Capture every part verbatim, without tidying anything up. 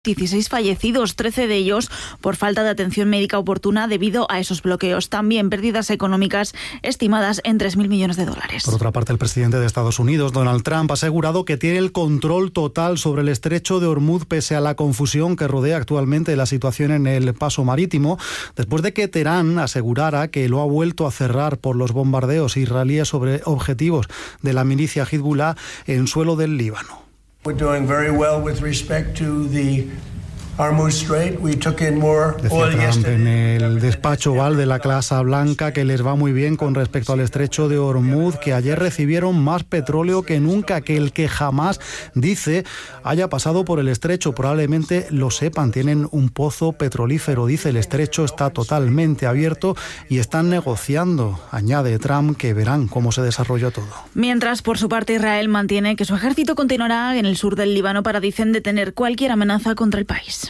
dieciséis fallecidos, trece de ellos por falta de atención médica oportuna debido a esos bloqueos. También pérdidas económicas estimadas en tres mil millones de dólares. Por otra parte, el presidente de Estados Unidos, Donald Trump, ha asegurado que tiene el control total sobre el estrecho de Hormuz pese a la confusión que rodea actualmente la situación en el paso marítimo, después de que Teherán asegurara que lo ha vuelto a cerrar por los bombardeos israelíes sobre objetivos de la milicia Hezbollah en suelo del Líbano. We're doing very well with respect to the Hormuz Strait. We took in more oil Decía Trump en yesterday. el despacho Oval de la Casa Blanca que les va muy bien con respecto al estrecho de Hormuz, que ayer recibieron más petróleo que nunca, que el que jamás, dice, haya pasado por el estrecho. Probablemente lo sepan, tienen un pozo petrolífero, dice, el estrecho está totalmente abierto y están negociando. Añade Trump que verán cómo se desarrolla todo. Mientras, por su parte, Israel mantiene que su ejército continuará en el sur del Líbano para, dicen, detener cualquier amenaza contra el país.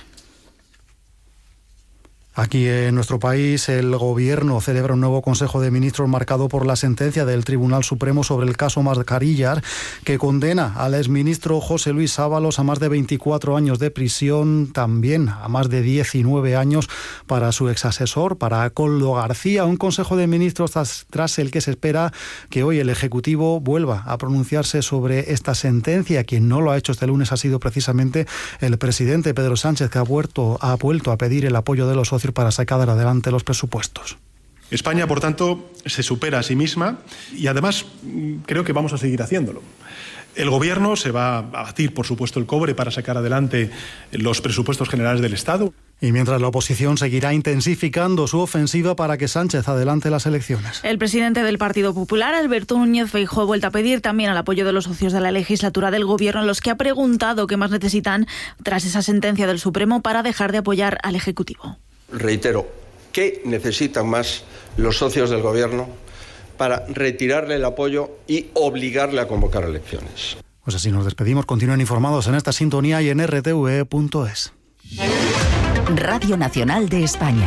Aquí en nuestro país el Gobierno celebra un nuevo Consejo de Ministros marcado por la sentencia del Tribunal Supremo sobre el caso Mascarillas, que condena al exministro José Luis Ábalos a más de veinticuatro años de prisión, también a más de diecinueve años para su exasesor, para Koldo García. Un Consejo de Ministros tras, tras el que se espera que hoy el Ejecutivo vuelva a pronunciarse sobre esta sentencia. Quien no lo ha hecho este lunes ha sido precisamente el presidente Pedro Sánchez, que ha vuelto, ha vuelto a pedir el apoyo de los socios para sacar adelante los presupuestos. España, por tanto, se supera a sí misma y además creo que vamos a seguir haciéndolo. El Gobierno se va a batir, por supuesto, el cobre para sacar adelante los presupuestos generales del Estado. Y mientras la oposición seguirá intensificando su ofensiva para que Sánchez adelante las elecciones. El presidente del Partido Popular, Alberto Núñez Feijóo, ha vuelto a pedir también el apoyo de los socios de la legislatura del Gobierno, a los que ha preguntado qué más necesitan tras esa sentencia del Supremo para dejar de apoyar al Ejecutivo. Reitero, ¿qué necesitan más los socios del Gobierno para retirarle el apoyo y obligarle a convocar elecciones? Pues así nos despedimos. Continúen informados en esta sintonía y en r t v punto es. Radio Nacional de España.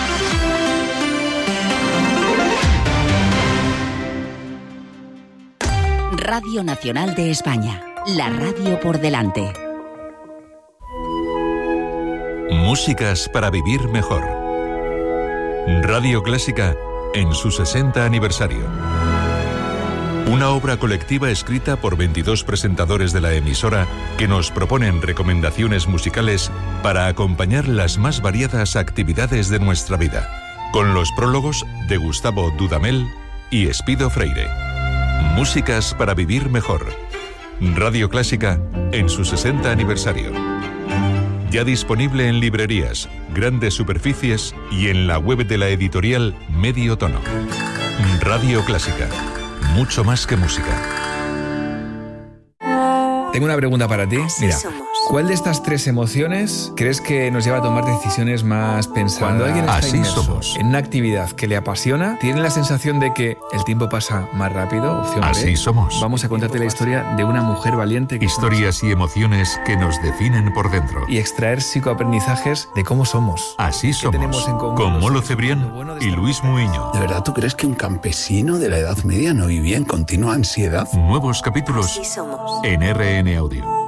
Radio Nacional de España. La radio por delante. Músicas para vivir mejor. Radio Clásica en su sesenta aniversario. Una obra colectiva escrita por veintidós presentadores de la emisora que nos proponen recomendaciones musicales para acompañar las más variadas actividades de nuestra vida, con los prólogos de Gustavo Dudamel y Espido Freire. Músicas para vivir mejor. Radio Clásica en su sesenta aniversario. Ya disponible en librerías, grandes superficies y en la web de la editorial Medio Tono. Radio Clásica. Mucho más que música. Tengo una pregunta para ti. Mira, ¿cuál de estas tres emociones crees que nos lleva a tomar decisiones más pensadas? Cuando alguien está Así inmerso somos. en una actividad que le apasiona, ¿tiene la sensación de que el tiempo pasa más rápido? Opción Así B. somos. Vamos a contarte la historia de una mujer valiente que Historias y emociones que nos definen por dentro. y extraer psicoaprendizajes de cómo somos. Así ¿Qué somos. tenemos en común Con los Molo seres Cebrián humanos? Lo bueno de y esta Luis mujer. Muiño. ¿De verdad tú crees que un campesino de la Edad Media no vivía en continua ansiedad? Nuevos capítulos en R N Audio.